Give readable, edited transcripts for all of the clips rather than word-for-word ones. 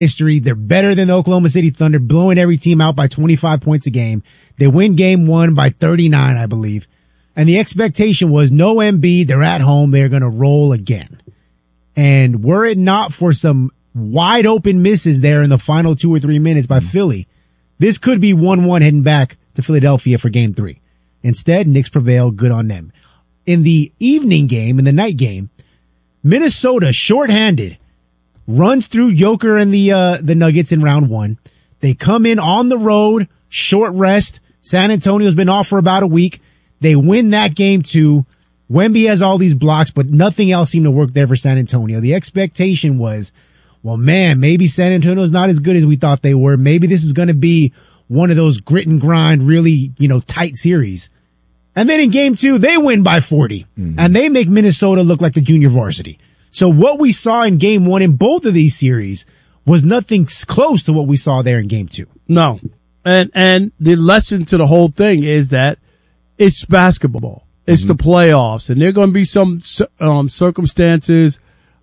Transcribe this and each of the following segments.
history. They're better than the Oklahoma City Thunder, blowing every team out by 25 points a game. They win game 1 by 39, I believe. And the expectation was no Embiid. They're at home. They're going to roll again. And were it not for some wide open misses there in the final 2 or 3 minutes by Philly, this could be 1-1 heading back to Philadelphia for game 3. Instead, Knicks prevail. Good on them. In the evening game, in the night game, Minnesota, shorthanded, runs through Joker and the Nuggets in round 1. They come in on the road, short rest. San Antonio's been off for about a week. They win that game 2. Wemby has all these blocks, but nothing else seemed to work there for San Antonio. The expectation was, well, man, maybe San Antonio's not as good as we thought they were. Maybe this is going to be one of those grit and grind, really, tight series. And then in game 2, they win by 40 and they make Minnesota look like the junior varsity. So what we saw in game 1 in both of these series was nothing close to what we saw there in game 2. No. And the lesson to the whole thing is that it's basketball. It's the playoffs, and there are going to be some circumstances.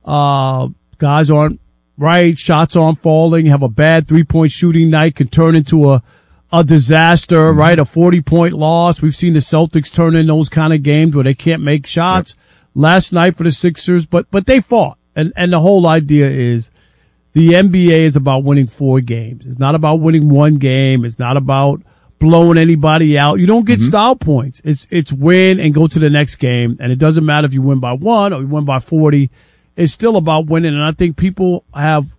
Guys aren't right, shots aren't falling, have a bad 3-point shooting night, can turn into a disaster, right? A 40-point loss. We've seen the Celtics turn in those kind of games where they can't make shots. Yep. Last night for the Sixers, but they fought. And the whole idea is the NBA is about winning 4 games. It's not about winning 1 game. It's not about blowing anybody out. You don't get style points. It's win and go to the next game. And it doesn't matter if you win by 1 or you win by 40. It's still about winning. And I think people have,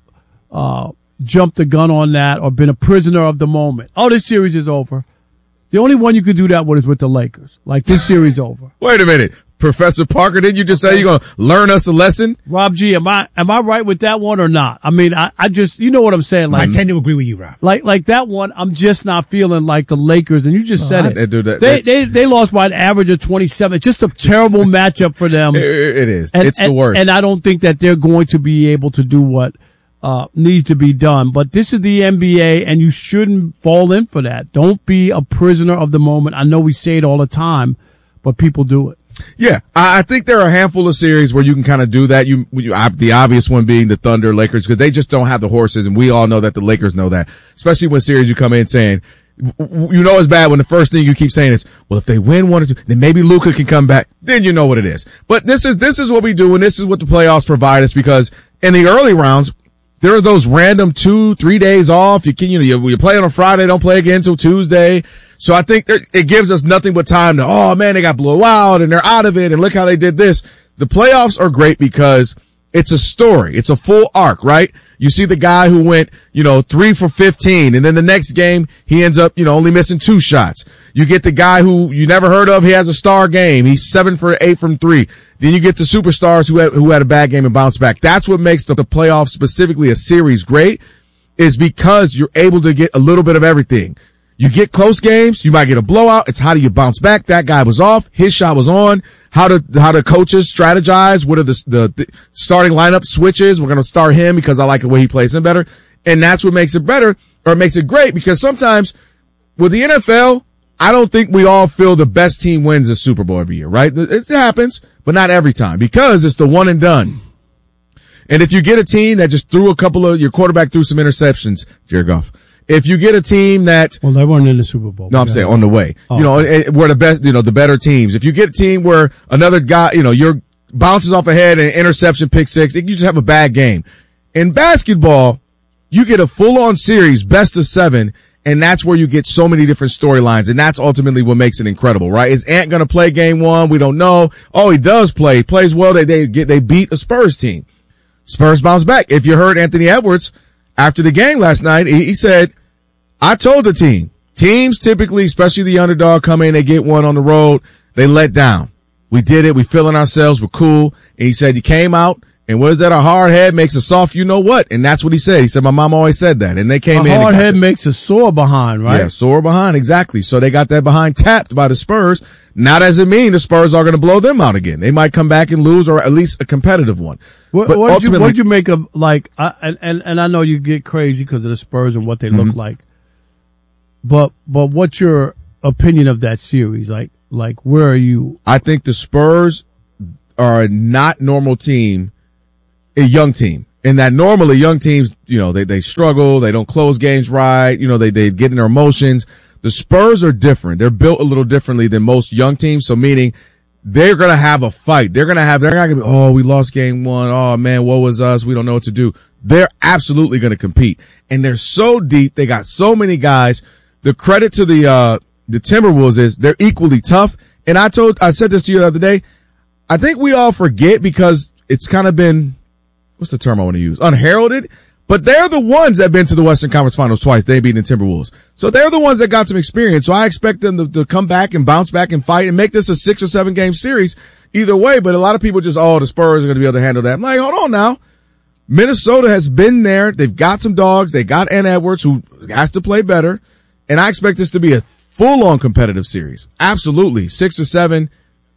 jumped the gun on that or been a prisoner of the moment. Oh, this series is over. The only one you could do that with is with the Lakers. Like, this series over. Wait a minute. Professor Parker, didn't you just say you're going to learn us a lesson? Rob G, am I right with that one or not? I mean, I just, you know what I'm saying? Like, I tend to agree with you, Rob. Like that one, I'm just not feeling like the Lakers, and you just said it. They lost by an average of 27. It's just a terrible matchup for them. It is. It's the worst. And I don't think that they're going to be able to do what needs to be done. But this is the NBA, and you shouldn't fall in for that. Don't be a prisoner of the moment. I know we say it all the time, but people do it. Yeah, I think there are a handful of series where you can kind of do that. The obvious one being the Thunder Lakers, because they just don't have the horses, and we all know that the Lakers know that. Especially when series you come in saying, it's bad when the first thing you keep saying is, well, if they win 1 or 2, then maybe Luka can come back. Then you know what it is. But this is what we do, and this is what the playoffs provide us, because in the early rounds, there are those random 2-3 days off. You play on a Friday, don't play again until Tuesday. So I think it gives us nothing but time to, oh man, they got blown out and they're out of it and look how they did this. The playoffs are great because it's a story. It's a full arc, right? You see the guy who went, 3 for 15 and then the next game he ends up, only missing 2 shots. You get the guy who you never heard of. He has a star game. He's 7 for 8 from 3. Then you get the superstars who had a bad game and bounce back. That's what makes the playoffs, specifically a series, great, is because you're able to get a little bit of everything. You get close games, you might get a blowout. It's how do you bounce back? That guy was off. His shot was on. How do coaches strategize? What are the starting lineup switches? We're going to start him because I like the way he plays him better. And that's what makes it better, or makes it great, because sometimes with the NFL, I don't think we all feel the best team wins the Super Bowl every year, right? It happens, but not every time, because it's the one and done. And if you get a team that just your quarterback threw some interceptions, Jared Goff. If you get a team that, well, they weren't in the Super Bowl. No, I'm saying on the way. We're the best, the better teams. If you get a team where another guy, your bounces off a head and interception, pick 6, you just have a bad game. In basketball, you get a full-on series, best of 7, and that's where you get so many different storylines, and that's ultimately what makes it incredible, right? Is Ant going to play game 1? We don't know. Oh, he does play. He plays well. They beat a Spurs team. Spurs bounce back. If you heard Anthony Edwards after the game last night, he said, I told the teams typically, especially the underdog, come in, they get one on the road, they let down. We did it. We feeling ourselves. We're cool. And he said, you came out, and what is that? A hard head makes a soft you know what? And that's what he said. He said, my mom always said that. And they came in. A hard head makes a sore behind, right? Yeah, sore behind, exactly. So they got that behind tapped by the Spurs. Now doesn't mean the Spurs are going to blow them out again. They might come back and lose, or at least a competitive one. What did you make of, like, and I know you get crazy because of the Spurs and what they look like. But what's your opinion of that series? Like where are you? I think the Spurs are a not normal team, a young team. And that normally young teams, they struggle. They don't close games right. They get in their emotions. The Spurs are different. They're built a little differently than most young teams. So meaning they're going to have a fight. They're not going to be, oh, we lost game one. Oh man, woe was us. We don't know what to do. They're absolutely going to compete. And they're so deep. They got so many guys. The credit to the Timberwolves is they're equally tough. And I said this to you the other day. I think we all forget because it's kind of been, what's the term I want to use? Unheralded. But they're the ones that have been to the Western Conference Finals twice. They beat the Timberwolves. So they're the ones that got some experience. So I expect them to come back and bounce back and fight and make this a 6 or 7 game series either way. But a lot of people just, the Spurs are going to be able to handle that. I'm like, hold on now. Minnesota has been there. They've got some dogs. They got Ant Edwards, who has to play better. And I expect this to be a full-on competitive series. Absolutely. 6 or 7.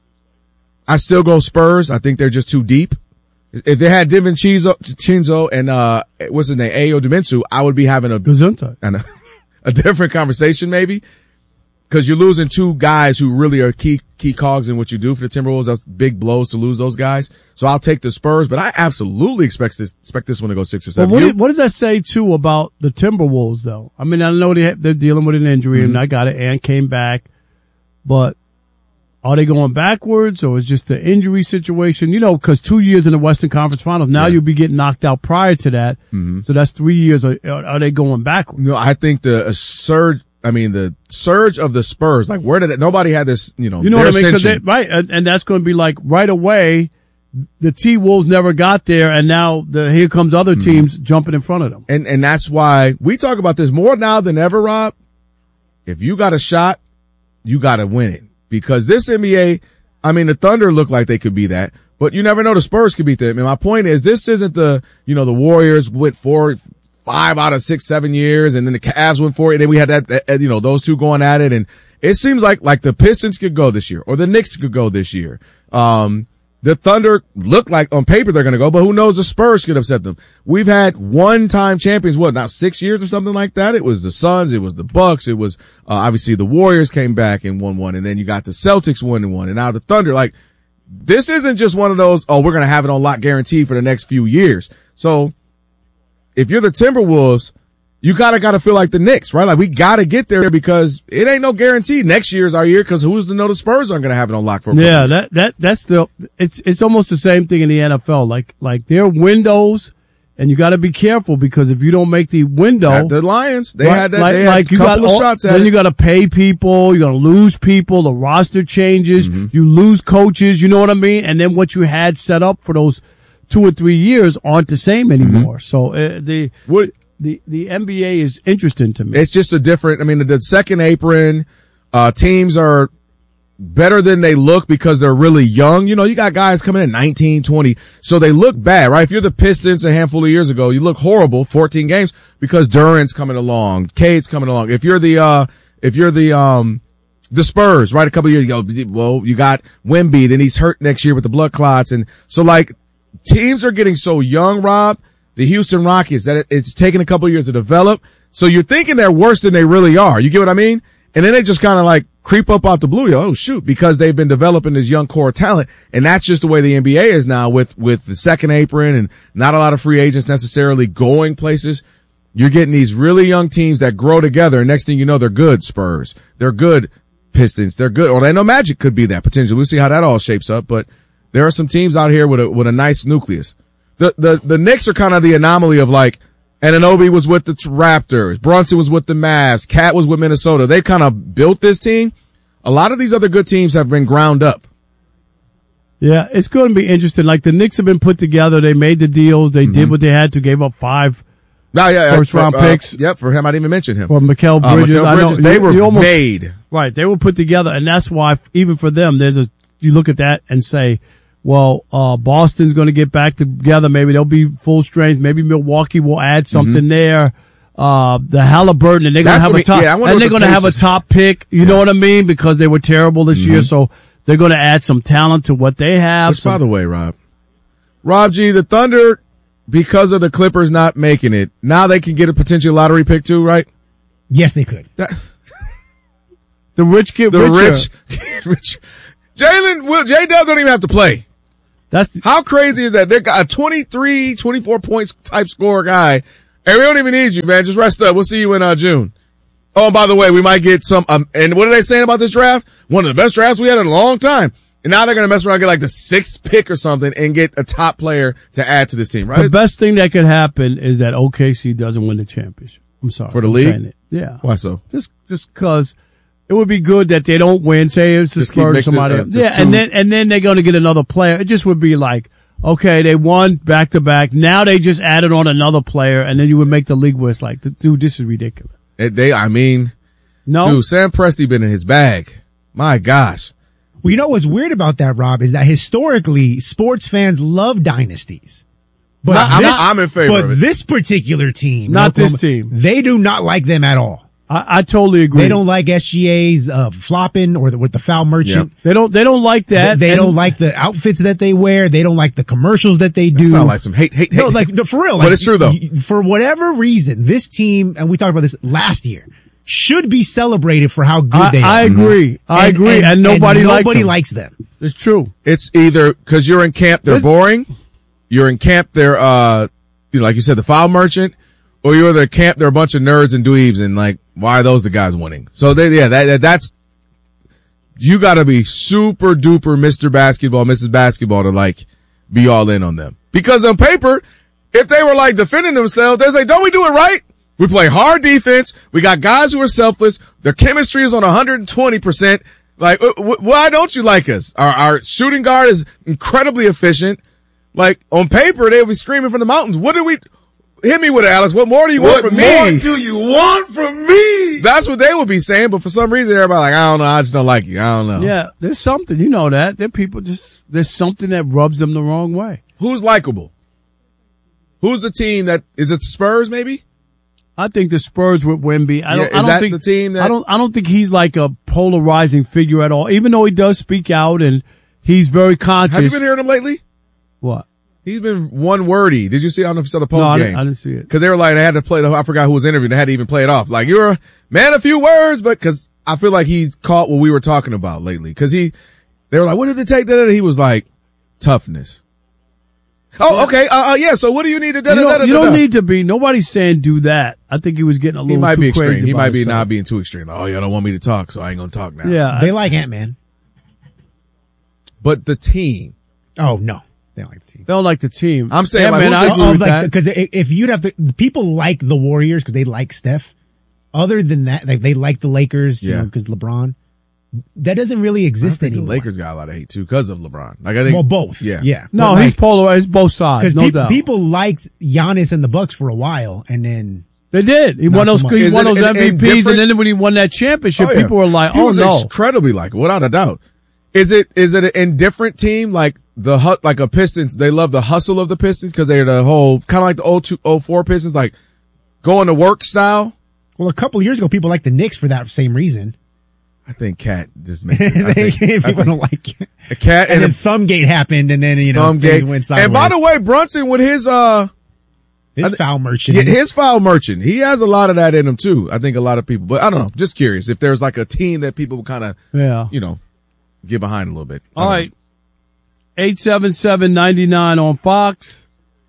I still go Spurs. I think they're just too deep. If they had DiVincenzo and, what's his name, Ayo Dosunmu, I would be having a different conversation maybe. Cause you're losing 2 guys who really are key cogs in what you do for the Timberwolves. That's big blows to lose those guys. So I'll take the Spurs, but I absolutely expect this one to go 6 or 7. Well, what does that say too about the Timberwolves though? I mean, I know they're dealing with an injury and I got it and came back, but are they going backwards or is just the injury situation? Cause 2 years in the Western Conference Finals, now you'll be getting knocked out prior to that. Mm-hmm. So that's 3 years. Are they going backwards? No, I think the surge of the Spurs, like where did nobody had this, you know what I mean? 'Cause right. And that's going to be like right away, the T-Wolves never got there and now here comes other teams jumping in front of them. And that's why we talk about this more now than ever, Rob. If you got a shot, you got to win it. Because this NBA, the Thunder look like they could be that, but you never know the Spurs could beat them. And my point is, this isn't the Warriors went 5 out of 6, 7 years, and then the Cavs went 4, and then we had that, those two going at it. And it seems like the Pistons could go this year, or the Knicks could go this year. The Thunder look like on paper they're going to go, but who knows? The Spurs could upset them. We've had one-time champions, now 6 years or something like that? It was the Suns, it was the Bucks, it was, obviously the Warriors came back and won one, and then you got the Celtics 1-1, and now the Thunder. Like, this isn't just one of those, we're going to have it on lock guarantee for the next few years. So, if you're the Timberwolves, you gotta feel like the Knicks, right? Like, we gotta get there because it ain't no guarantee next year's our year because who's to know the Spurs aren't gonna have it on lock for a couple years. That's it's almost the same thing in the NFL. Like there are windows and you gotta be careful because if you don't make the window. The Lions, they had that, they had a couple of shots at it. Then you gotta pay people, you gotta lose people, the roster changes, you lose coaches, you know what I mean? And then what you had set up for those 2 or 3 years aren't the same anymore. So, The NBA is interesting to me. It's just a different, the second apron, teams are better than they look because they're really young. You got guys coming in 19, 20, so they look bad, right? If you're the Pistons a handful of years ago, you look horrible, 14 games, because Durant's coming along, Cade's coming along. If you're the Spurs, right? A couple of years ago, well, you got Wemby, then he's hurt next year with the blood clots. And so teams are getting so young, Rob. The Houston Rockets, that it's taken a couple of years to develop. So you're thinking they're worse than they really are. You get what I mean? And then they just kind of creep up out the blue. You're like, oh shoot, because they've been developing this young core talent. And that's just the way the NBA is now with the second apron and not a lot of free agents necessarily going places. You're getting these really young teams that grow together. And next thing you know, they're good Spurs. They're good Pistons. They're good. Orlando Magic could be that potentially. We'll see how that all shapes up. But there are some teams out here with a nice nucleus. The Knicks are kind of the anomaly of Anunoby was with the Raptors, Brunson was with the Mavs, Cat was with Minnesota. They kind of built this team. A lot of these other good teams have been ground up. Yeah, it's going to be interesting. Like the Knicks have been put together. They made the deals. They did what they had to, gave up 5 first round picks. For him, I didn't even mention him. For Mikal Bridges. I know, they were made. Right, they were put together, and that's why even for them, you look at that and say, well, Boston's going to get back together. Maybe they'll be full strength. Maybe Milwaukee will add something there. The Halliburton, and they're going to have a top, and they're going to have a top pick. You know what I mean? Because they were terrible this year. So they're going to add some talent to what they have. Which, by the way, Rob G, the Thunder, because of the Clippers not making it, now they can get a potential lottery pick too, right? Yes, they could. The rich get richer. Rich. J-Dub don't even have to play. How crazy is that? They got a 23, 24 points type score guy. And we don't even need you, man. Just rest up. We'll see you in June. Oh, and by the way, we might get some, and what are they saying about this draft? One of the best drafts we had in a long time. And now they're going to mess around and get like the 6th pick or something and get a top player to add to this team, right? The best thing that could happen is that OKC doesn't win the championship. I'm sorry. For the league? Yeah. Why so? Just cause it would be good that they don't win. Say it's the Spurs or somebody else. Yeah. And then they're going to get another player. It just would be like, okay, they won back to back. Now they just added on another player and then you would make the league where it's like, dude, this is ridiculous. No. Dude, Sam Presti been in his bag. My gosh. Well, you know what's weird about that, Rob, is that historically sports fans love dynasties. But I'm in favor of it. But this particular team, not this team, they do not like them at all. I totally agree. They don't like SGA's flopping or with the foul merchant. Yep. They don't like that. They don't like the outfits that they wear. They don't like the commercials that they do. That sound like some hate. No, like for real. But it's true though. For whatever reason, this team, and we talked about this last year, should be celebrated for how good they are. I agree. I agree. And nobody likes them. It's true. It's either because you're in camp, they're boring. You're in camp, they're, like you said, the foul merchant, or you're in camp, they're a bunch of nerds and dweebs, and like, why are those the guys winning? So that's, you gotta be super duper Mr. Basketball, Mrs. Basketball to like, be all in on them. Because on paper, if they were like defending themselves, they say, don't we do it right? We play hard defense. We got guys who are selfless. Their chemistry is on 120%. Like, why don't you like us? Our shooting guard is incredibly efficient. Like, on paper, they'll be screaming from the mountains. Hit me with it, Alex. What more do you want from me? What more do you want from me? That's what they would be saying, but for some reason, everybody like, I don't know, I just don't like you. I don't know. Yeah, there's something, you know that. There's something that rubs them the wrong way. Who's likable? Who's the team is it the Spurs maybe? I think the Spurs with Wemby. I don't think the team that I don't think he's like a polarizing figure at all, even though he does speak out and he's very conscious. Have you been hearing him lately? What? He's been one wordy. Did you see? I don't know if you saw the post game. I didn't see it. Cause they were like, they had to play I forgot who was interviewed. They had to even play it off. Like, you're a man, a few words, but cause I feel like he's caught what we were talking about lately. Cause they were like, what did it take? He was like, toughness. Oh, okay. Yeah. So what do you need to do? You don't need to be, nobody's saying do that. I think he was getting a little too crazy. Extreme. He might be himself. not being too extreme. Oh, y'all don't want me to talk, so I ain't gonna talk now. Yeah. They like Ant-Man. But the team. Oh, no. They don't like the team. They don't like the team. I'm saying, I agree with that. Cause if you'd have to, people like the Warriors cause they like Steph. Other than that, like they like the Lakers, you know, cause LeBron. That doesn't really exist anymore. The Lakers got a lot of hate too because of LeBron. Like I think. Well, both. Yeah. No, he's polarized. He's both sides. No doubt. People liked Giannis and the Bucks for a while and then. They did. He won those MVPs and then when he won that championship, people were like, he was incredibly likable, without a doubt. Is it an indifferent team like like a Pistons? They love the hustle of the Pistons because they're the whole kind of like the 02-04 Pistons, like going to work style. Well, a couple of years ago, people liked the Knicks for that same reason. I think Cat just makes it. People don't like it. A Cat and then Thumbgate happened, and then Thumbgate went sideways. And by the way, Brunson with his foul merchant, his foul merchant, he has a lot of that in him too. I think a lot of people, but I don't know. Just curious if there's like a team that people kind of, get behind a little bit. All right, 877-99 on Fox,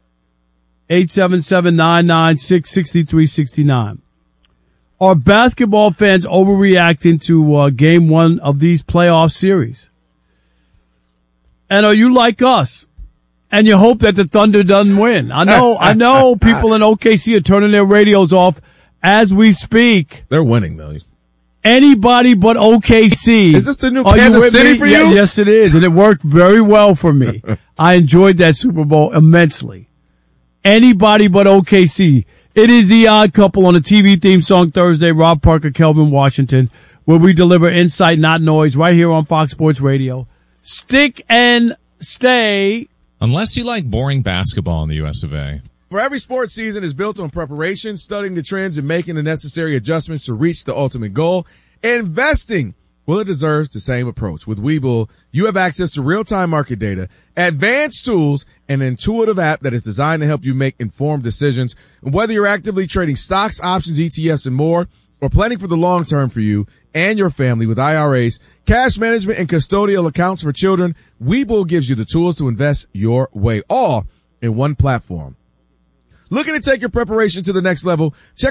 877-996-6369. Are basketball fans overreacting to game one of these playoff series? And are you like us? And you hope that the Thunder doesn't win. I know people in OKC are turning their radios off as we speak. They're winning though. Anybody but OKC. Is this the new Kansas City for you? Yes, it is. And it worked very well for me. I enjoyed that Super Bowl immensely. Anybody but OKC. It is The Odd Couple on the TV theme song Thursday. Rob Parker, Kelvin Washington, where we deliver insight, not noise, right here on Fox Sports Radio. Stick and stay. Unless you like boring basketball in the US of A. For every sports season is built on preparation, studying the trends, and making the necessary adjustments to reach the ultimate goal. Investing, well, it deserves the same approach. With Webull, you have access to real-time market data, advanced tools, and an intuitive app that is designed to help you make informed decisions. And whether you're actively trading stocks, options, ETFs, and more, or planning for the long term for you and your family with IRAs, cash management, and custodial accounts for children, Webull gives you the tools to invest your way, all in one platform. Looking to take your preparation to the next level? Check